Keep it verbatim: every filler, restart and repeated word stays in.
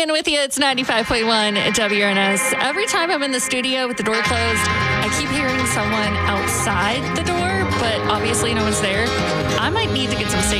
in with you. It's ninety-five point one at W R N S. Every time I'm in the studio with the door closed, I keep hearing someone outside the door, but obviously no one's there. I might need to get some safety